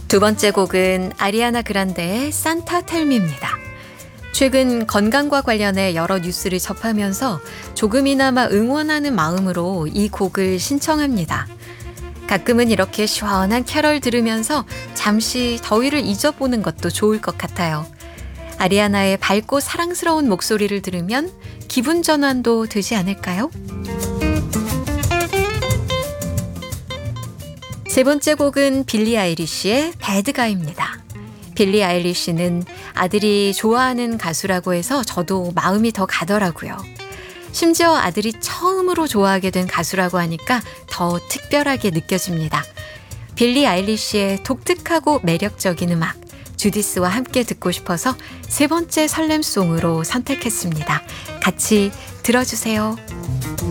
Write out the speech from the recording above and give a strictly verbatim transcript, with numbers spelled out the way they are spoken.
두 번째 곡은 아리아나 그란데의 산타 텔미입니다. 최근 건강과 관련해 여러 뉴스를 접하면서 조금이나마 응원하는 마음으로 이 곡을 신청합니다. 가끔은 이렇게 시원한 캐럴 들으면서 잠시 더위를 잊어보는 것도 좋을 것 같아요. 아리아나의 밝고 사랑스러운 목소리를 들으면 기분 전환도 되지 않을까요? 세 번째 곡은 빌리 아일리시의 배드가이입니다. 빌리 아일리시는 아들이 좋아하는 가수라고 해서 저도 마음이 더 가더라고요. 심지어 아들이 처음으로 좋아하게 된 가수라고 하니까 더 특별하게 느껴집니다. 빌리 아일리시의 독특하고 매력적인 음악, 주디스와 함께 듣고 싶어서 세 번째 설렘송으로 선택했습니다. 같이 들어주세요.